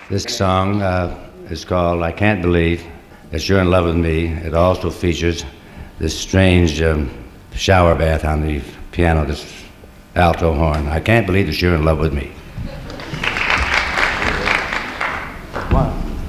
This song is called I Can't Believe That You're in Love with Me. It also features this strange shower bath on the piano, this alto horn. I can't believe that you're in love with me.